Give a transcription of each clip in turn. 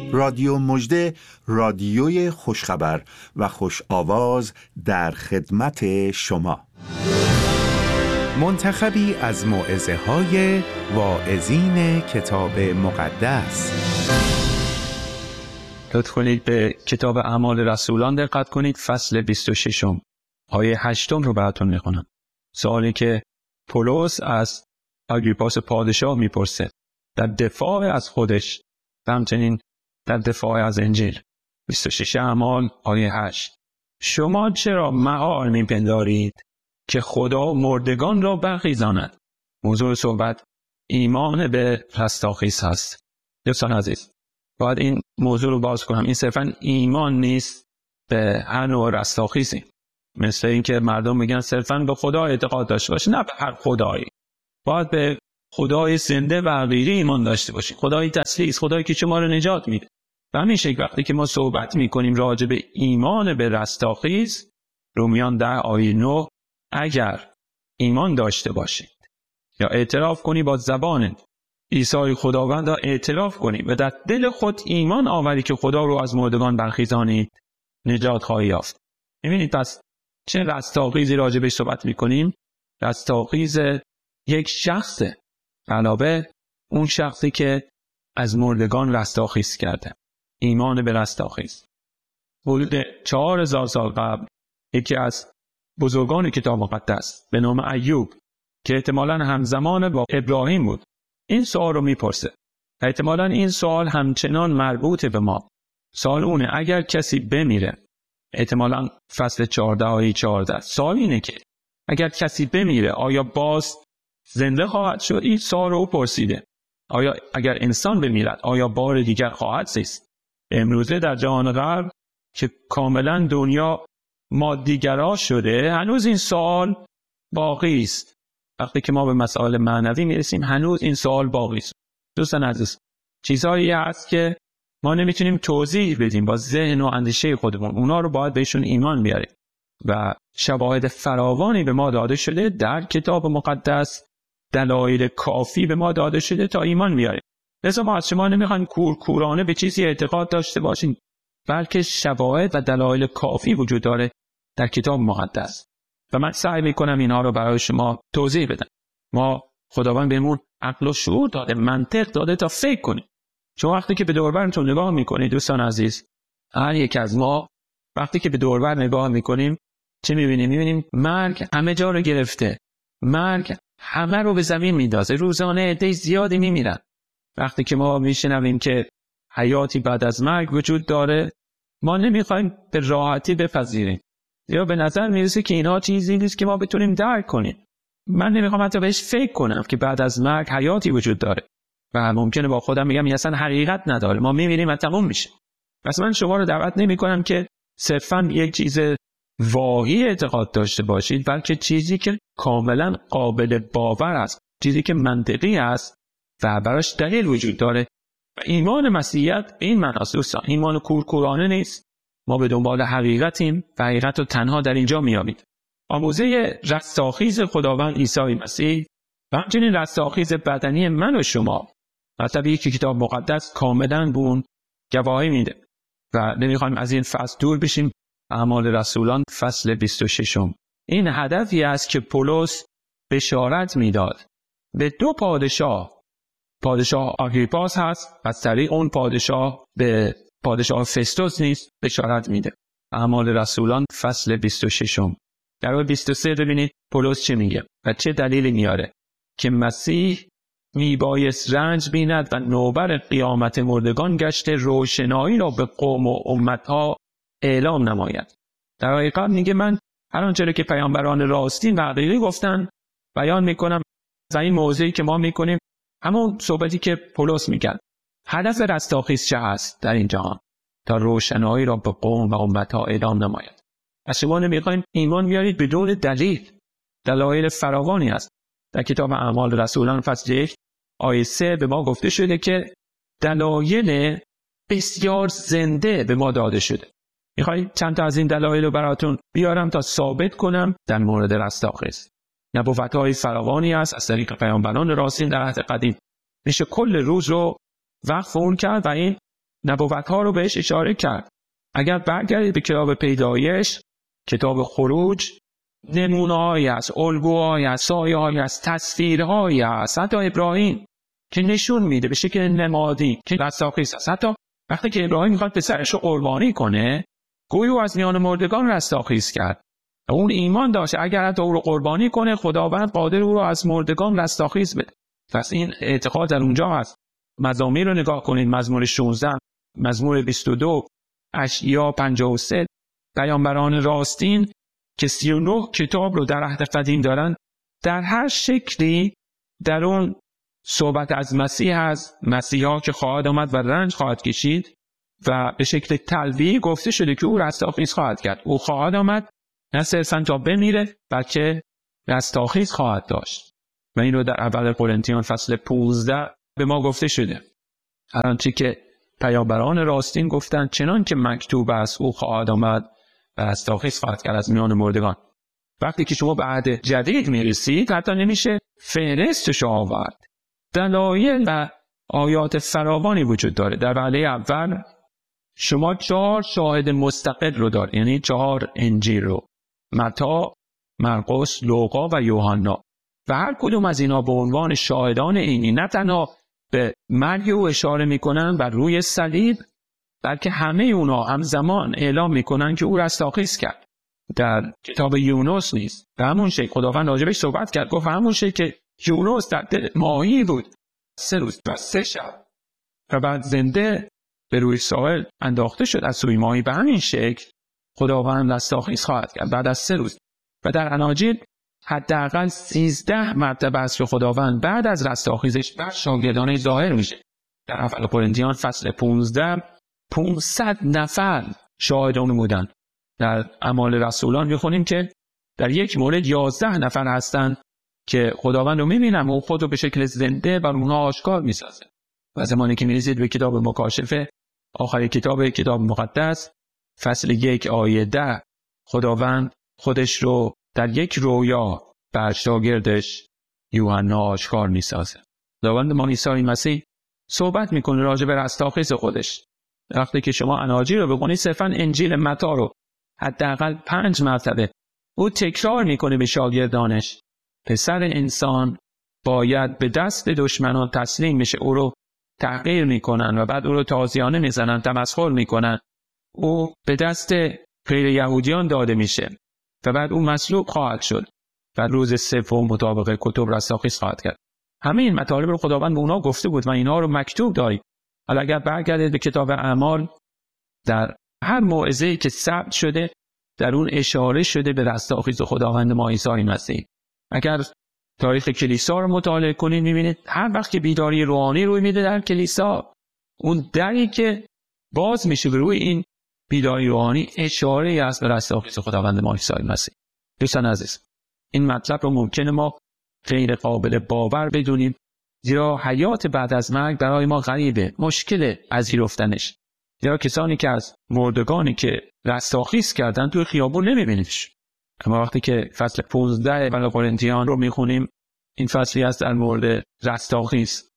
رادیو مژده، رادیوی خوشخبر و خوش آواز در خدمت شما. منتخبی از موعظه‌های واعظین کتاب مقدس. لطف کنید به کتاب اعمال رسولان دقت کنید، فصل 26 آیه 8 رو براتون میخونم. سوالی که پولس از آگریپاس پادشاه میپرسه در دفاع از خودش و همچنین در دفاع از انجیل. 26 اعمال آیه 8: شما چرا محال میپندارید که خدا مردگان را برخیزاند؟ موضوع صحبت ایمان به رستاخیز هست. دوستان عزیز، باید این موضوع رو باز کنم. این صرفا ایمان نیست به هر نوع رستاخیزی، مثل این که مردم میگن صرفا به خدا اعتقاد داشته باشید. نه به هر خدایی، باید به خدای زنده و حقیقی ایمان داشته باشید، خدای تسلیس، خدایی که شما رو نجات میده. و همین شکل وقتی که ما صحبت میکنیم راجع به ایمان به رستاخیز، رومیان 10 آیه 9: اگر ایمان داشته باشید یا اعتراف کنی با زبانت عیسی خداوند را اعتراف کنی و در دل خود ایمان آوری که خدا رو از مردگان برخیزانید، نجات خواهی یافت. می‌بینید پس چه رستاخیزی راجع بهش صحبت میکنیم؟ رستاخیز یک شخصه، علاوه اون شخصی که از مردگان رستاخیز کرده. ایمان به رستاخیز. حدود 4000 سال قبل یکی از بزرگان کتاب مقدس به نام ایوب که احتمالاً همزمان با ابراهیم بود، این سوال رو میپرسه. احتمالاً این سوال همچنان مربوطه به ما. سوال اونه اگر کسی بمیره، احتمالاً فصل 14 آیه 14، سوال اینه که اگر کسی بمیره آیا باز زنده خواهد شد؟ این سوال رو پرسیده. آیا اگر انسان بمیرد آیا بار دیگر خواهد زیست؟ امروزه در جهان غرب که کاملا دنیا مادیگرا شده، هنوز این سوال باقی است. وقتی که ما به مسائل معنوی میرسیم هنوز این سوال باقی است. دوستان عزیز، چیزهایی هست که ما نمیتونیم توضیح بدیم با ذهن و اندیشه خودمون، اونا رو باید بهشون ایمان بیاریم و شواهد فراوانی به ما داده شده در کتاب مقدس، دلایل کافی به ما داده شده تا ایمان بیاریم. لذا ما از شما نمیخوایم کورکورانه به چیزی اعتقاد داشته باشین، بلکه شواهد و دلایل کافی وجود داره در کتاب مقدس و من سعی میکنم اینها رو برای شما توضیح بدم. ما خداوند بهمون عقل و شعور داده، منطق داده تا فکر کنیم. چون وقتی که به دور و برتون نگاه میکنید دوستان عزیز، هر یک از ما وقتی که به دور و بر نگاه میکنیم چه میبینیم؟ میبینیم مرگ همه جا رو گرفته، مرگ همه رو به زمین میندازه، روزانه عده زیادی میمیرن. وقتی که ما میشنویم که حیاتی بعد از مرگ وجود داره، ما نمیخوایم به راحتی بپذیریم، یا به نظر میرسه که اینا چیزی نیست که ما بتونیم درک کنیم. من نمیخوام حتی بهش فکر کنم که بعد از مرگ حیاتی وجود داره و ممکنه با خودم میگم این اصلا حقیقت نداره، ما میمیریم و تموم میشه. پس من شما رو دعوت نمیکنم که صرفاً یک چیز واهی اعتقاد داشته باشید، بلکه چیزی که کاملا قابل باور است، چیزی که منطقی است و براش دلیل وجود داره. و ایمان مسیحیت به این معناست دوستان، ایمان کورکورانه نیست. ما به دنبال حقیقتیم و حقیقت رو تنها در اینجا میابید. آموزه رستاخیز خداوند عیسی مسیح و همچنین رستاخیز بدنی من و شما، مطلبی که کتاب مقدس کاملا به اون گواهی میده و نمیخوایم از این فصل دور بشیم. اعمال رسولان فصل 26. این هدفی است که پولس بشارت میداد به دو پادشاه آگریپاس هست و از طریق اون پادشاه به پادشاه فستوس نیست بشارت میده. اعمال رسولان فصل 26. در آیه 23 ببینید پولس چه میگه و چه دلیلی میاره که مسیح میبایست رنج بیند و نوبر قیامت مردگان گشته روشنایی را به قوم و امتها اعلام نماید. در آیه قبل میگه من هر آنچه را که پیامبران راستین و حقیقی گفتن بیان میکنم و این موضوعی که ما میکنیم همون صحبتی که پولس میکرد. هدف رستاخیز چه هست در این جهان؟ تا روشنایی را به قوم و امتها اعلام نماید. از شما نمیخوایم ایمان بیارید بدون دلیل. دلایل فراوانی است. در کتاب اعمال رسولان فصل 1 آیه 3 به ما گفته شده که دلایل بسیار زنده به ما داده شده. میخواید چند تا از این دلایل رو براتون بیارم تا ثابت کنم در مورد رستاخیز. نبوت‌های فراوانی است از طریق پیامبران راستین در عهد قدیم. میشه کل روز رو وقف اون کرد و این نبوت‌ها رو بهش اشاره کرد. اگر برگردید به کتاب پیدایش، کتاب خروج، نمونه‌هایی است، الگوهایی است، سایه‌هایی است، تصویرهایی است، حتی ابراهیم که نشون میده به شکل نمادی که رستاخیز است. حتی وقتی که ابراهیم میخواد پسرش رو قربانی کنه، گویی او از میان مردگان رستاخیز کرد. اون ایمان داشت اگر حتی او رو قربانی کنه، خداوند قادر او رو از مردگان رستاخیز بده. پس این اعتقاد در اونجا هست. مزامیر رو نگاه کنید، مزمور 16، مزمور 22، اشعیا 53، پیامبران راستین که 39 کتاب رو در عهد قدیم دارن، در هر شکلی در اون صحبت از مسیح هست، مسیحا که خواهد آمد و رنج خواهد کشید و به شکل تلویحی گفته شده که او رستاخیز خواهد کرد. او خواهد آمد نه صرفاً تا بمیره، بلکه رستاخیز خواهد داشت. و این رو در اول قرنتیان فصل 15 به ما گفته شده. هر آنچه که پیامبران راستین گفتند چنان که مکتوب است، او خواهد آمد و رستاخیز خواهد کرد از میان مردگان. وقتی که شما به عهد جدید میرسید، حتی نمیشه فهرستش آورد. دلایل و آیات فراوانی وجود داره. در وهله اول شما 4 شاهد مستقل رو دارید، یعنی 4 انجیل رو، متی، مرقس، لوقا و یوحنا، و هر کدوم از اینا به عنوان شاهدان عینی نه تنها به مرگ او اشاره میکنن بر روی صلیب، بلکه همه اونا همزمان اعلام میکنن که او رستاخیز کرد. در کتاب یونس نیست به همون شکل خداوند راجبش صحبت کرد، گفت همون شکل که یونس در دل ماهی بود 3 روز و 3 شب و بعد زنده به روی ساحل انداخته شد از سوی ماهی، به همین شکل خداوند رستاخیز خواهد کرد بعد از 3 روز. و در اناجیل حداقل 13 مرتبه است که خداوند بعد از رستاخیزش بر شاگردانش ظاهر میشه. در اول قرنتیان فصل 15 500 نفر شاهد اون بودن. در اعمال رسولان میخونیم که در یک مورد 11 نفر هستند که خداوند رو میبینن و خود رو به شکل زنده بر اونها آشکار میسازه. و زمانی که میرسید به کتاب مکاشفه، آخری کتاب مقدس، فصل 1 آیه 10، خداوند خودش رو در یک رویا بر شاگردش یوحنا آشکار میسازه. خداوند ما عیسی مسیح صحبت میکنه راجع به رستاخیز خودش. وقتی که شما اناجیل رو بخونید، صرفاً انجیل متی رو حداقل 5 مرتبه او تکرار میکنه به شاگردانش. پسر انسان باید به دست دشمنان تسلیم بشه، او رو تحقیر میکنن و بعد او رو تازیانه میزنن، تمسخر میکنن. او به دست غیر یهودیان داده میشه و بعد او مصلوب خواهد شد و روز سوم مطابق کتب رستاخیز خواهد کرد. همه این مطالب رو خداوند به اونا گفته بود و اینا رو مکتوب دارید. حالا اگر برگردید به کتاب اعمال، در هر موعظه‌ای که ثبت شده در اون اشاره شده به رستاخیز خداوند ما عیسی مسیح. اگر تاریخ کلیسا رو مطالعه کنید می‌بینید هر وقت که بیداری روحانی روی میده در کلیسا، اون دری که باز میشه به روی این بیداری روحانی اشاره‌ای است به رستاخیز خداوند ما عیسی مسیح. دوستان عزیز، این مطلب رو ممکنه ما غیر قابل باور بدونیم، زیرا حیات بعد از مرگ برای ما غریبه، مشکل پذیرفتنش. زیرا کسانی که از مردگانی که رستاخیز کردن توی خیابون نمیبینیدش. اما وقتی که فصل 15 اول قرنتیان رو میخونیم، این فصلی است در مورد رستاخیز.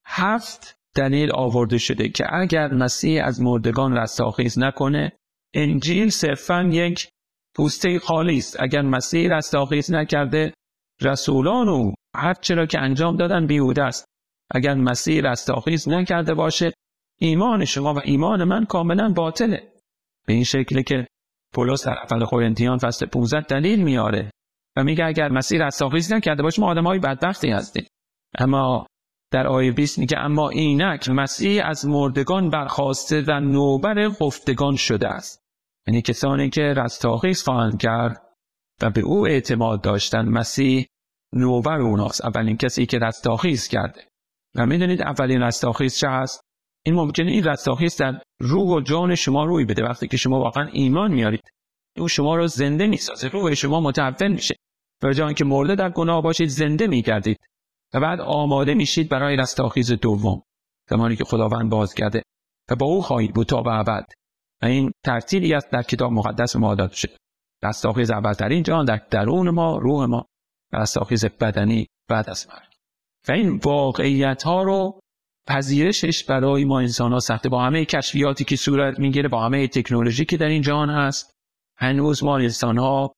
7 دلیل آورده شده که اگر مسیح از مردگان رستاخیز نکنه، انجیل صرفاً یک پوسته خالی است. اگر مسیح رستاخیز نکرده، رسولان او هر چرا که انجام دادن بیهوده است. اگر مسیح رستاخیز نکرده باشه، ایمان شما و ایمان من کاملا باطله. به این شکلی که پولس در اول قرنتیان فصل 15 دلیل میاره و میگه اگر مسیح رستاخیز نکرده باشه ما آدمای بدبختی هستیم. اما در آیه 20 میگه اما اینک مسیح از مردگان برخاسته و نوبر خفتگان شده است. یعنی کسانی که رستاخیز خواهند کرد و به او اعتماد داشتن، مسیح نوبر اوناست، اولین کسی که رستاخیز کرده. و میدونید اولین رستاخیز چه هست؟ این ممکنه این رستاخیز در روح و جان شما روی بده. وقتی که شما واقعا ایمان میارید، او شما رو زنده میسازه، روح شما متحول میشه. به جای اینکه مرده در گناه باشید، زنده میگردید و بعد آماده میشید برای رستاخیز دوم، زمانی که خداوند بازگرده و با او خواهید بود تا به ابد. و این ترتیبی است در کتاب مقدس ما داده شده. رستاخیز اولترین جان در درون ما، روح ما، رستاخیز بدنی بعد از مرگ. و این واقعیت ها رو پذیرشش برای ما انسان‌ها سخته. با همه کشفیاتی که صورت میگیره، با همه تکنولوژی که در این جهان هست، هنوز ما انسان‌ها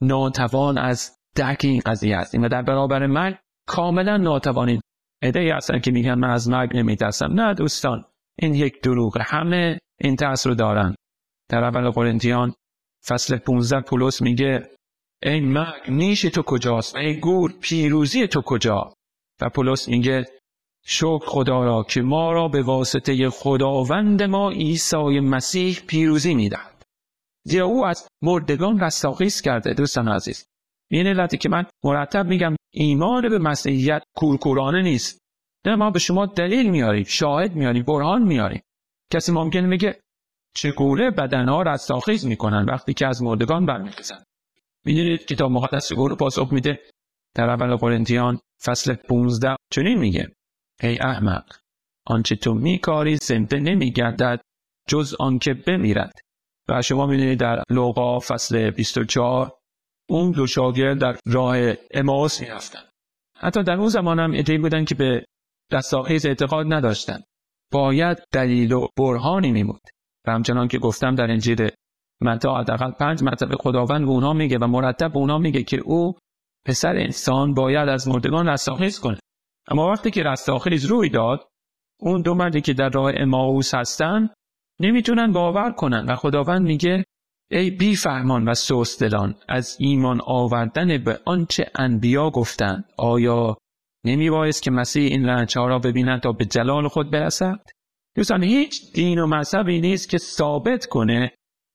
ناتوان از درک این قضیه هستیم و در برابر مرگ کاملا ناتوانیم. ایده هستن که میگن من از مرگ نمیترسم. نه دوستان، این یک دروغه. همه این ترس رو دارن. در اول قرنتیان فصل 15 پولس میگه ای مرگ نیش تو کجاست و ای گور پیروزی تو کجا؟ و پولس میگه شکر خدا را که ما را به واسطه خداوند ما عیسی مسیح پیروزی میدهد. زیرا او از مردگان رستاخیز کرده. دوستان عزیز، این علتی که من مرتب میگم ایمان به مسیحیت کورکورانه نیست. نه، ما به شما دلیل میاریم، شاهد میاریم، برهان میاریم. کسی ممکنه میگه چگونه بدنها رستاخیز میکنن وقتی که از مردگان برمیخیزن؟ میدونید کتاب مقدس رو پاسخ میده در اول قرنتیان فصل 15 چنین میگه ای احمق، آنچه تو میکاری زنده نمیگردد جز آنکه بمیرد. و شما میدونید در لوقا فصل 24 اون دو شاگرد در راه امائوس میرفتن. حتی در اون زمان هم عده‌ای بودن که به رستاخیز اعتقاد نداشتن. باید دلیل و برهانی میمود. و همچنان که گفتم در انجیل متی حداقل 5 مرتبه خداوند به اونها میگه و مرتب به اونها میگه که او پسر انسان باید از مردگان رستاخیز کنه. اما وقتی که رستاخیز روی داد، اون دو مردی که در راه امائوس هستن نمیتونن باور کنن و خداوند میگه ای بی فهمان و سست دلان، از ایمان آوردن به آنچه انبیا گفتند آیا نمیبایست که مسیح این رنج‌ها را ببیند تا به جلال خود برسد؟ دوستان، هیچ دین و مذهبی نیست که ثابت کنه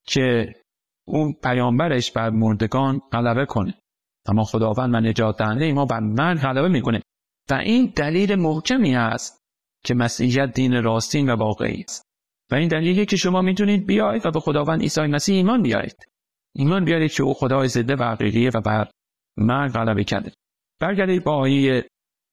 که اون پیامبرش بر مردگان غلبه کنه. اما خداوند و نجات دهنده ما بر مرگ غلبه میکنه و این دلیل محکمی است که مسیحیت دین راستین و واقعی است. و این دلیلی که شما میتونید بیایید و به خداوند عیسی مسیح ایمان بیارید. ایمان بیارید که او خدای زنده و حقیقیه و بر مرگ غلبه کرده. برگردید با آیه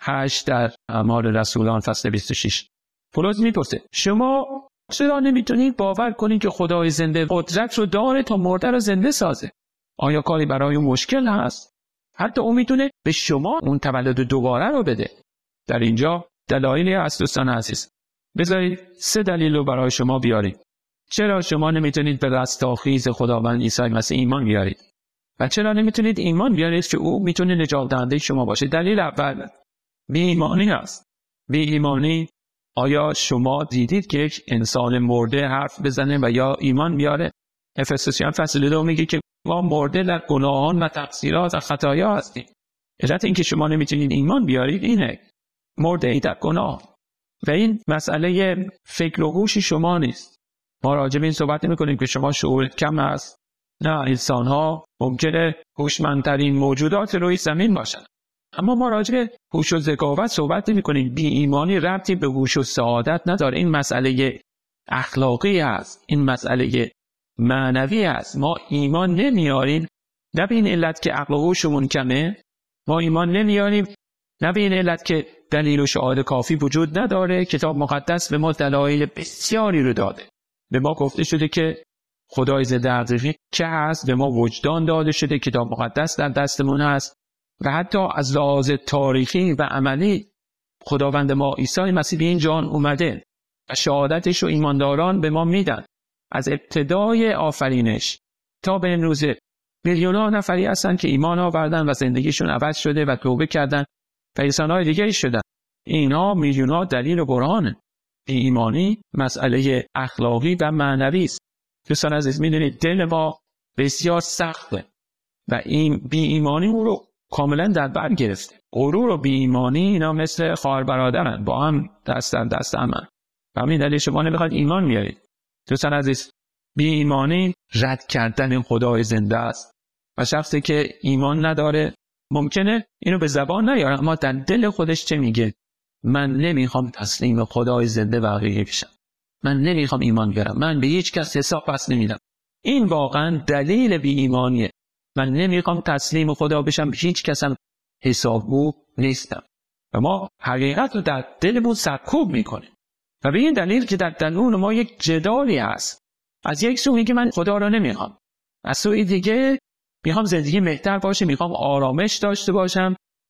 8 در اعمال رسولان فصل 26. پولس میپرسه شما چرا نمیتونید باور کنید که خدای زنده قدرت رو داره تا مرده رو زنده سازه؟ آیا کاری برای اون مشکل هست؟ حتی اون میتونه به شما اون تولد دوباره رو بده. در اینجا دلایلی هست دوستان عزیز. بذارید 3 دلیل رو برای شما بیاریم. چرا شما نمیتونید به رستاخیز خداوند عیسی مسیح ایمان بیارید؟ و چرا نمیتونید ایمان بیارید که او میتونه نجات دهنده شما باشه؟ دلیل اول بی ایمانی هست. بی ایمانی. آیا شما دیدید که یک انسان مرده حرف بزنه و یا ایمان بیاره؟ افسوسیان فصل 2 میگه که ما مرده در گناهان و تقصیرات و خطایا هستیم. علت این که شما نمیتونید ایمان بیارید اینه، مرده ای در گناه. و این مسئله فکر و هوش شما نیست. ما راجع به این صحبت نمی‌کنیم که شما شعور کم است. نه، انسان‌ها ممکنه هوشمندترین موجودات روی زمین باشند. اما ما راجع به هوش و ذکاوت صحبت نمی‌کنیم. بی ایمانی ربطی به هوش و سعادت نداره. این مسئله اخلاقی است. این مسئله معنوی است. ما ایمان نمیاریم نه به این علت که عقل و هوشمون کمه. ما ایمان نمیاریم نه به این علت که دلیل و شهادت کافی وجود نداره. کتاب مقدس به ما دلایل بسیاری رو داده. به ما گفته شده که خدای زنده حقیقی که هست، به ما وجدان داده شده، کتاب مقدس در دستمون هست و حتی از لحاظ تاریخی و عملی خداوند ما عیسی مسیح به این جهان اومده و شهادتش رو ایمانداران به ما میدن. از ابتدای آفرینش تا به امروزه میلیون‌ها نفری هستن که ایمان آوردن و زندگیشون عوض شده و توبه کردن و انسان‌های دیگری شدن. اینا میلیون‌ها دلیل و برهانه. بی ایمانی مسئله اخلاقی و معنوی است. دوستان عزیز، میدونید دل ما بسیار سخته و این بی ایمانی او رو کاملا در بر گرفته. غرور و بی ایمانی اینا مثل خواهر برادرن، با هم دست در دست همن. و همین دلیل شما نمیخواید ایمان بیارید. دوستان عزیز، بی ایمانی رد کردن خدای زنده است و شخصی که ایمان نداره ممکنه اینو به زبان نیاره اما در دل خودش چه میگه؟ من نمیخوام تسلیم خدای زنده و حقیقی بشم. من نمیخوام ایمان بیارم. من به هیچ کس حساب پس نمیدم. این واقعا دلیل بی ایمانیه. من نمیخوام تسلیم خدا بشم، به هیچ کسم حسابگو نیستم. و ما حقیقت رو در دلمون سرکوب میکنیم. و به این دلیل که در درون ما یک جدالی هست. از یک سو میگه من خدا رو نمیخوام. از سوی دیگه میخوام زندگی بهتر باشه، میخوام آرامش داشته باشم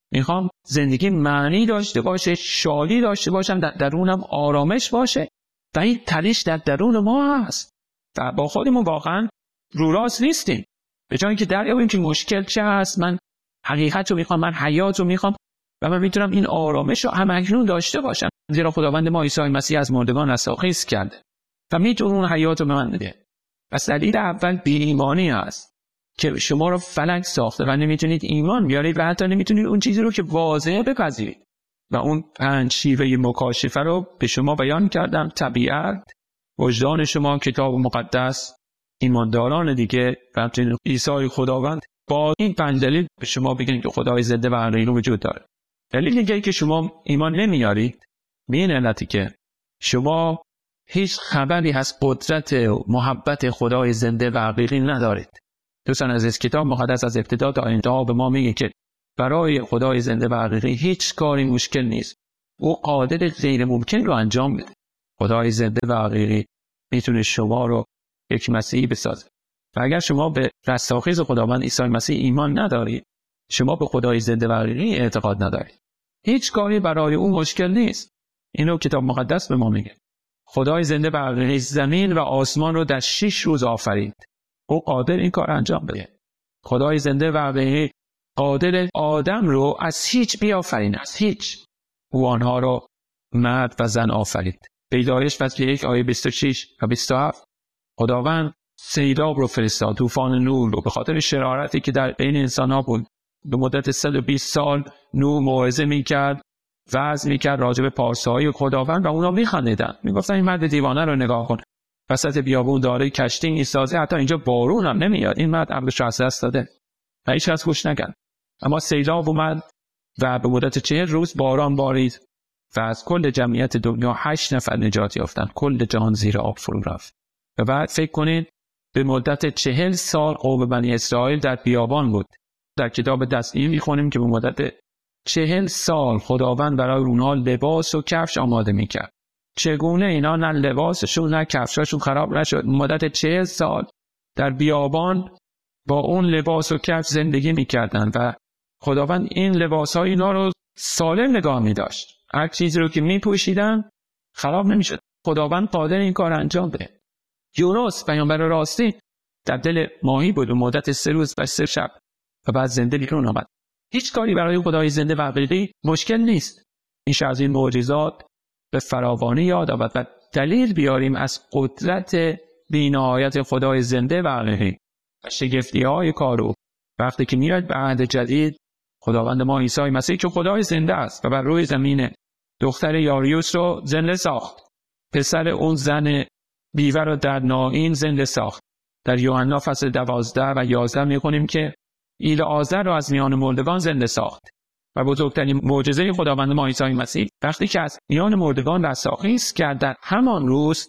میخوام زندگی معنی داشته باشه، شادی داشته باشم، در درونم آرامش باشه و این تلاش در درون ما هست و با خودمون واقعا رو راست نیستیم. به جای اینکه دریابیم که مشکل چه هست، من حقیقت رو میخوام، من حیات رو میخوام و من میتونم این آرامش رو همکنون داشته باشم، زیرا خداوند ما عیسی مسیح از مردگان رستاخیز کرده و میتونه اون حیات رو به من بده. پس دلیل اول بی‌ایمانی هست که شما رو فلک ساخته و نمیتونید ایمان بیارید و حتی نمیتونید اون چیزی رو که واضحه بپذیرید. و اون 5 شیوه مکاشفه رو به شما بیان کردم: طبیعت، وجدان شما، کتاب مقدس، ایمانداران دیگه و همچنین عیسی خداوند. با این 5 دلیل به شما بگن که خدای زنده و حقیقی وجود داره. دلیل دیگه که شما ایمان نمیارید به این علتی که شما هیچ خبری از قدرت و محبت خدای زنده و حقیقی ندارید. دوستان عزیز، کتاب مقدس از ابتدا تا انتها به ما میگه که برای خدای زنده و حقیقی هیچ کاری مشکل نیست. او قادر غیر ممکن رو انجام بده. خدای زنده و حقیقی میتونه شما رو یک مسیحی بسازه. و اگر شما به رستاخیز خداوند عیسی مسیح ایمان ندارید، شما به خدای زنده و حقیقی اعتقاد ندارید. هیچ کاری برای او مشکل نیست. اینو کتاب مقدس به ما میگه. خدای زنده و حقیقی زمین و آسمان رو در 6 روز آفرید. او قادر این کار انجام بده. خدای زنده و حقیقی قادر آدم رو از هیچ بیافرینه، از هیچ. او آنها رو مرد و زن آفرید. پیدایش فصل 1 آیه 26 و 27. خداوند سیلاب رو فرستاد، طوفان نوح رو، به خاطر شرارتی که در بین انسان‌ها بود. به مدت 120 سال نوح موعظه میکرد، وعظ میکرد راجع به پارسایی خداوند و اونا میخندیدن. میگفتن این مرد دیوانه رو نگاه کن، وسط بیابون داره کشتی میسازه، حتی اینجا بارون هم نمیاد، این مرد عقلش رو از دست داده. و هیچ کس گوش نکرد. اما سیلاب اومد و به مدت 40 روز باران بارید و از کل جمعیت دنیا 8 نفر نجات یافتن. کل جهان زیر آب فرو رفت. و بعد فکر کنید به مدت 40 سال قوم بنی اسرائیل در بیابان بود. در کتاب دستگیر میخونیم که به مدت 40 سال خداوند برای اونها لباس و کفش آماده میکرد. چگونه اینا نه لباسشون نه کفشاشون خراب نشد؟ مدت 40 سال در بیابان با اون لباس و کفش زندگی میکردن و خداوند این لباس‌های اینا رو سالم نگاه می‌داشت. هر چیزی رو که می‌پوشیدن خراب نمی‌شد. خداوند قادر این کار انجام بده. یونس پیامبر راستی در دل ماهی بود و مدت 3 روز و 3 شب و بعد زنده بیرون آمد. هیچ کاری برای خدای زنده و حقیقی مشکل نیست. میشه از این معجزات به فراوانی یاد آورد و دلیل بیاریم از قدرت بی‌نهایت خدای زنده و حقیقی و شگفتی‌های کارو. وقتی که میاد به عهد جدید، خداوند ما عیسی مسیح که خدای زنده است و بر روی زمین دختر یاریوس رو زنده ساخت. پسر اون زن بیوه رو در نائین زنده ساخت. در یوحنا فصل 12 و 11 میخونیم که ایلعازر رو از میان مردگان زنده ساخت. و بزرگترین معجزه خداوند ما عیسی مسیح وقتی که از میان مردگان رستاخیز کرد، در همان روز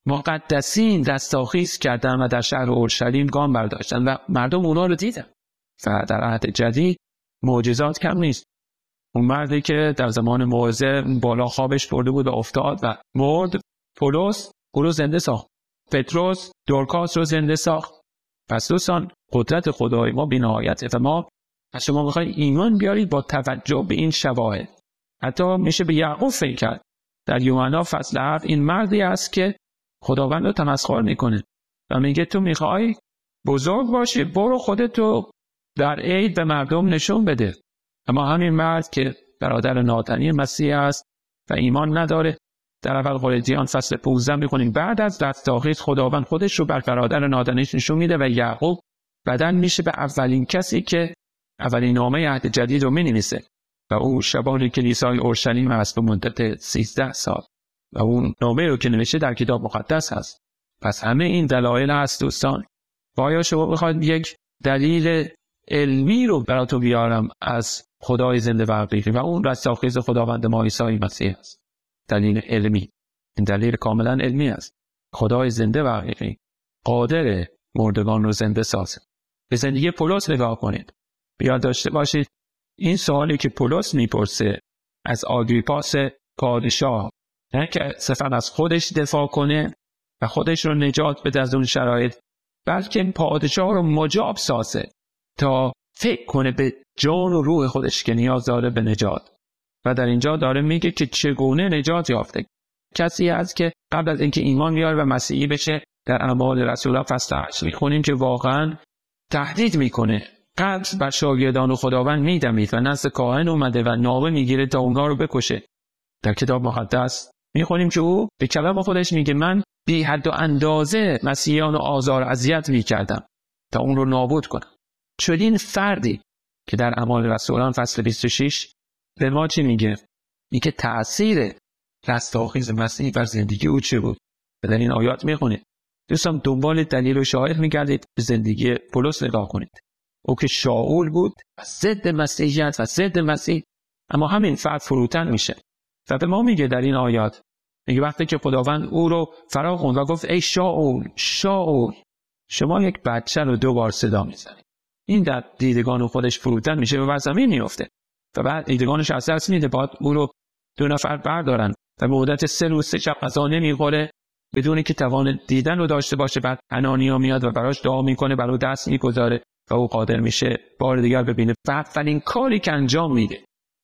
مقدسین رستاخیز کردند و در شهر اورشلیم گام برداشتند و مردم اونا رو دیدن. و در عهد جدید معجزات کم نیست. اون مردی که در زمان موعظه بالا خوابش برده بود و افتاد و مرد، پولس او رو زنده ساخت. پتروس دورکاس رو زنده ساخت. پس دوستان، قدرت خدای ما بی‌نهایته و ما از شما می‌خوایم ایمان بیارید با توجه به این شواهد. حتی میشه به یعقوب فکر کرد. در یوحنا فصل 7 این مردی است که خداوند رو تمسخر میکنه و میگه تو میخوای بزرگ باشی، برو خودتو در عید به مردم نشون بده. اما همین مرد که برادر ناتنی مسیح است و ایمان نداره، در اول قرنتیان فصل 15 میخونیم بعد از رستاخیز خداوند خودش رو بر برادر ناتنیش نشون میده و یعقوب بعداً میشه به اولین کسی که اولین نامه عهد جدید رو مینویسه و او شبان کلیسای اورشلیم است به مدت 13 سال و اون نامه رو که نوشته در کتاب مقدس هست. پس همه این دلایل هست دوستان. آیا شما بخواید یک دلیل علمی رو براتون بیارم از خدای زنده و حقیقی و اون رستاخیز خداوند ما عیسی مسیح است؟ دلیل علمی. این دلیل کاملا علمی است. خدای زنده و حقیقی قادر مردگان رو زنده سازه. به زندگی پولس نگاه کنید. بیاد داشته باشید این سوالی که پولس میپرسه از آگریپاس پادشاه، نه که صرفا از خودش دفاع کنه و خودش رو نجات بده از اون شرایط، بلکه پادشاه رو مجاب سازه تا فکر کنه به جان و روح خودش که نیاز داره به نجات. و در اینجا داره میگه که چگونه نجات یافته. کسی هست که قبل از اینکه ایمان بیاره و مسیحی بشه، در اعمال رسولان فصل 8 میخونیم که واقعا تهدید میکنه، قتل بر شاگردان خداوند میدمید و نزد کاهن اومده و نامه میگیره تا اونها رو بکشه. در کتاب مقدس میخونیم که او به کلام خودش میگه من بی حد و اندازه مسیحیان رو آزار و اذیت میکردم تا اون رو نابود کنم. چنین فردی که در اعمال رسولان فصل 26 به ما چی میگه؟ میگه تأثیر رستاخیز مسیح بر زندگی او چه بود؟ و در این آیات میخونید. دوستان دنبال دلیل و شاهد میگردید، به زندگی پولس نگاه کنید. او که شاول بود و ضد مسیحیت و ضد مسیح، اما همین فرد فروتن میشه. و به ما میگه در این آیات، میگه وقتی که خداوند او رو فرا خوند و گفت ای شاول شاول، شما یک بچه رو 2 بار صدا میزنید. این در دیدگان خودش فروتن میشه و بر زمین میفته و بعد دیدگانش از دست میده. باید او رو 2 نفر بردارن و مدت 3 روز 3 شب غذا نمیخوره بدون که توان دیدن رو داشته باشه. بعد انانیا میاد و براش دعا میکنه، برای دست میگذاره و او قادر میشه بار دیگر ببینه. و اولین کاری که انجام میده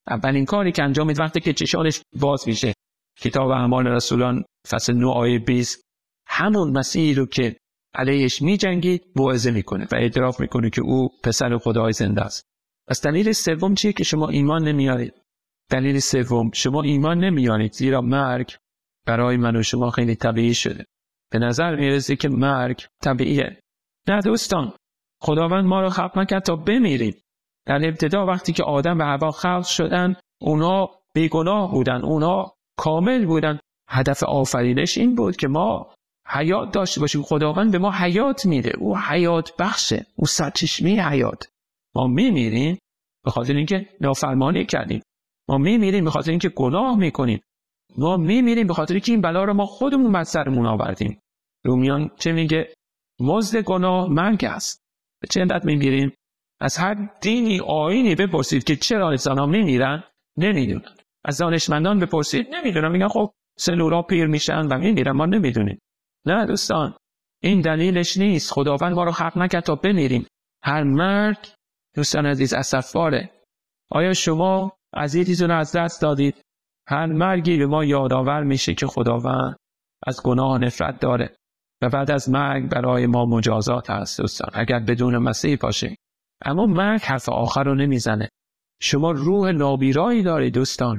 وقتی که چشانش باز میشه، کتاب اعمال رسولان فصل 9 آیه 20، همون مسیحی رو که علیهش میجنگید موعظه میکنه و اعتراف میکنه که او پسر خدای زنده است. پس دلیل سوم چیه که شما ایمان نمیارید؟ دلیل سوم، شما ایمان نمیارید زیرا مرگ برای من و شما خیلی طبیعی شده. به نظر میرسه که مرگ طبیعیه. نه دوستان، خداوند ما رو خلق نکرد تا بمیریم. در ابتدا وقتی که آدم و حوا خلق شدن، اونا بیگناه بودن، اونا کامل بودن. هدف آفرینش این بود که ما حیات داشته باشیم. خداوند به ما حیات میده، او حیات بخشه، او سرچشمه حیات. ما میمیریم به خاطر اینکه نافرمانی کردیم. ما میمیریم به خاطر اینکه گناه میکنیم. ما میمیریم به خاطر اینکه این بلا رو ما خودمون بر سرمون آوردیم. رومیان چه میگه؟ مزد گناه مرگ است. به چه علت میمیریم؟ از هر دینی آیینی بپرسید که چرا انسان‌ها میمیرن، نمیدونن. از دانشمندان بپرسید، نمیدونن. میگن خب سلول‌ها پیر میشن و میمیرن، ما نمیدونیم. نه دوستان، این دلیلش نیست. خداوند ما رو خلق نکرد تا بمیریم. هر مرگ دوستان عزیز اسفباره. آیا شما عزیزتون رو از دست دادید؟ هر مرگی به ما یادآور میشه که خداوند از گناه نفرت داره و بعد از مرگ برای ما مجازات هست دوستان، اگر بدون مسیح باشه. اما مرگ حرف آخر رو نمیزنه. شما روح نابیرایی دارید دوستان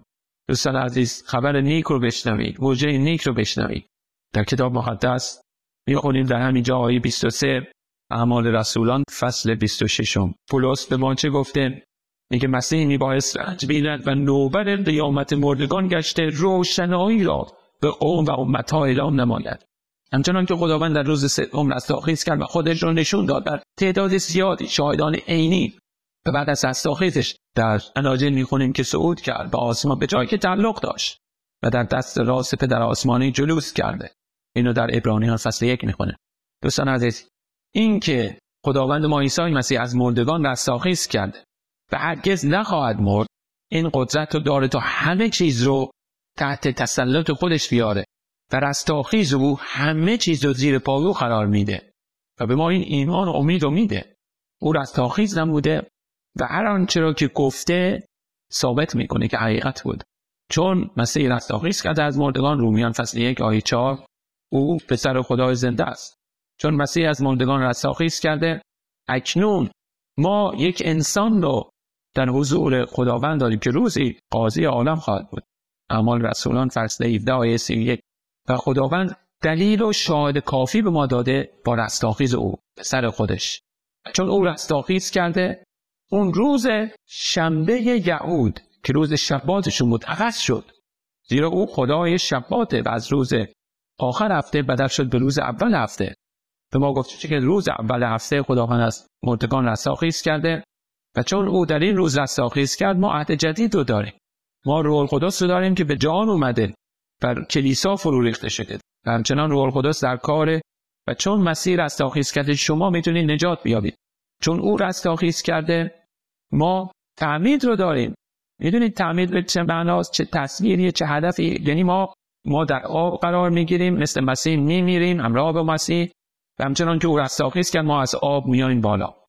عزیز. خبر نیک رو بشنوید، موجه نیک رو بشنوید. در کتاب مقدس میخونیم در همین جا آیه 23 اعمال رسولان فصل 26 پولس به ما چه گفته؟ میگه مسیح میبایست رنج بیند و نوبر قیامت مردگان گشته روشنایی را به قوم و امتها اعلام نماید. همچنان که خداوند در روز سوم رستاخیز کرد و خودش را نشون داد بر تعداد زیادی شاهدان عینی و بعد از رستاخیزش در اناجیل میخونیم که صعود کرد به آسمان به جایی که تعلق داشت و در دست راست پدر آسمانی جلوس کرده. اینو در عبرانیان فصل 1 میخونه. دوستان عزیز، این که خداوند ما عیسی مسیح از مردگان رستاخیز کرده و هرگز نخواهد مرد، این قدرت رو داره تا همه چیز رو تحت تسلط خودش بیاره و رستاخیز او همه چیز رو زیر پای او قرار میده و به ما این ایمان و امید رو میده. او رستاخیز نموده و هر آنچه را که گفته ثابت میکنه که حقیقت بود. چون مسیح رستاخیز کرده از مردگان، رومیان فصل 1 آیه 4، او پسر خدای زنده است. چون مسیح از مردگان رستاخیز کرده، اکنون ما یک انسان رو در حضور خداوند داریم که روزی قاضی عالم خواهد بود. اعمال رسولان فصل 17 آیه 31. و خداوند دلیل و شاهد کافی به ما داده با رستاخیز او پسر خودش. چون او رستاخیز کرده، اون روز شنبه یهود که روز شباتشون متقدس شد، زیرا او خدای شباته و از روز آخر هفته بدل شد به روز اول هفته. به ما گفته که روز اول هفته خداوند از مردگان رستاخیز کرده و چون او در این روز رستاخیز کرد، ما عهد جدید رو داریم. ما روح القدس رو داریم که به جان اومده و کلیسا فرو ریخته شده و همچنان روح القدس در کاره و چون مسیح رستاخیز کرده شما میتونید نجات بیابید. چون او رستاخیز کرده ما تعمید رو داریم. میدونید تعمید به چه معناست، چه تصویریه، چه هدفی؟ یعنی ما در آب قرار میگیریم، مثل مسیح میمیریم همراه با مسیح و همچنان که او رستاخیز کرد ما از آب میاییم بالا.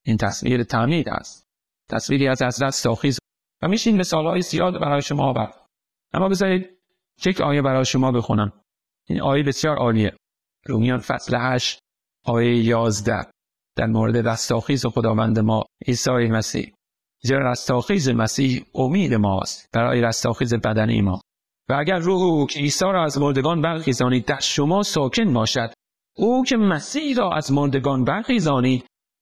این تصویر تعمید است، تصویری از رستاخیز و میشه این مثال‌های زیاد برای شما آورد. اما بذارید یک آیه برای شما بخونم. این آیه بسیار عالیه. رومیان فصل 8 آیه 11 در مورد رستاخیز خداوند ما عیسی مسیح. زیرا رستاخیز مسیح امید ماست برای رستاخیز بدنی ما. و اگر روح که عیسی را از مردگان برخیزانید در شما ساکن باشد، او که مسیح را از مردگان برخیزانید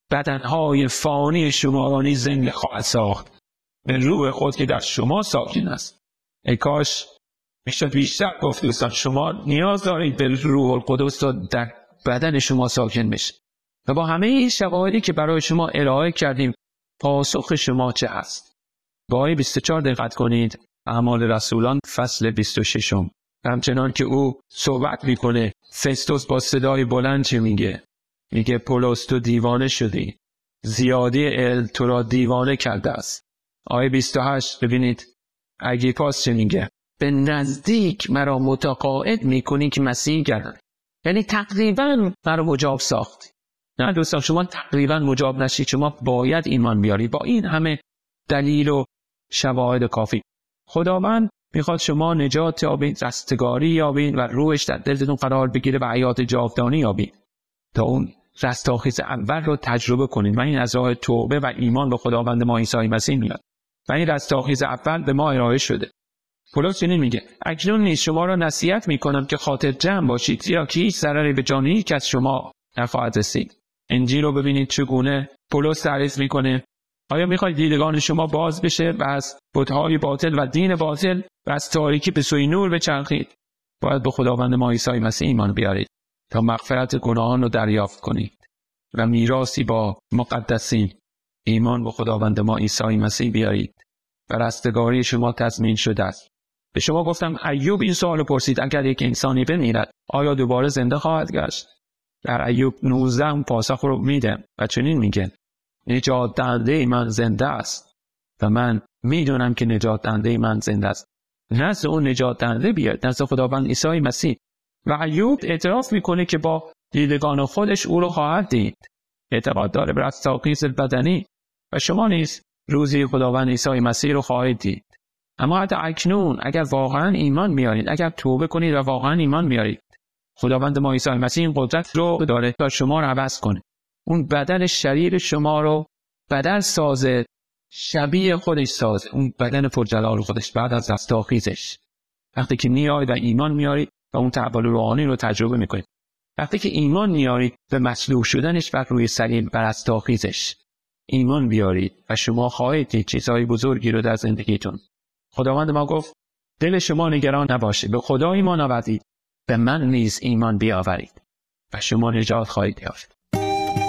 بدنهای فانی شما را نیز زنده خواهد ساخت به روح خود که در شما ساکن است. ای کاش میشد بیشتر گفت دوستان، شما نیاز دارید به روح القدس تا در بدن شما ساکن بشه. و با همه این شواهدی که برای شما ارائه کردیم، پاسخ شما چه هست؟ با آیه 24 دقت کنید. اعمال رسولان فصل 26. همچنان که او صحبت میکنه، فستوس با صدای بلند چه میگه؟ میگه پولس تو دیوانه شدی، زیادی علم تو را دیوانه کرده است. آیه 28 ببینید اگریپاس چه میگه؟ به نزدیک مرا متقاعد میکنی که مسیح گردن. یعنی تقریبا مرا مجاب ساخت. نه دوستان، شما تقریبا مجاب نشید، شما باید ایمان بیاری. با این همه دلیل و شواهد کافی خداوند میخواد شما نجات یابید، رستگاری یابید و روحش در دلتون قرار بگیره و حیات جاودانی یابید تا اون رستاخیز اول رو تجربه کنید. و این از راه توبه و ایمان به خداوند ما عیسی مسیح میاد و این رستاخیز اول به ما ارائه شده. پولس چنین میگه اکنون نیز شما را نصیحت میکنم که خاطر جمع باشید، زیرا که هیچ ضرری به جان هیچ کس شما نخواهد رسید. انجیل رو ببینید چگونه پولس تعریف میکنه. آیا میخواید دیدگان شما باز بشه و از بت‌های باطل و دین باطل و از تاریکی به سوی نور بچرخید؟ باید به خداوند ما عیسی مسیح ایمان بیارید تا مغفرت گناهان رو دریافت کنید و میراثی با مقدسین. ایمان به خداوند ما عیسی مسیح بیارید و رستگاری شما تضمین شده است. به شما گفتم ایوب این سوال پرسید اگر یک انسانی بمیرد آیا دوباره زنده خواهد گشت؟ در ایوب 19 پاسخ رو میده و چنین میگه نجات دهنده من زنده است و من میدونم که نجات دهنده من زنده است. نزد اون نجات دهنده بیاد، نزد خداوند عیسی مسیح. و ایوب اعتراف میکنه که با دیدگان خودش او رو خواهد دید. اعتقاد داره به رستاخیز بدنی و شما نیز روزی خداوند عیسی مسیح رو خواهید دید. اما حتی اکنون اگر واقعا ایمان میارید، اگر توبه کنید و واقعا ایمان میارید، خداوند ما عیسی مسیح این قدرت رو داره تا شما رو عوض کنه. اون بدن شریر شما رو بدل سازه، شبیه خودش سازه، اون بدن پرجلال خودش بعد از رستاخیزش. وقتی که میایید و ایمان میارید و اون تحول روحانی رو تجربه میکنید، وقتی که ایمان میارید به مصلوب شدنش و روی صلیب و رستاخیزش ایمان بیارید و شما خواهید دید چیزهای بزرگی رو در زندگیتون. خداوند ما گفت دل شما نگران نباشه، به خدا ایمان آورید، به من نیز ایمان بیاورید و شما نجات خواهید یافت.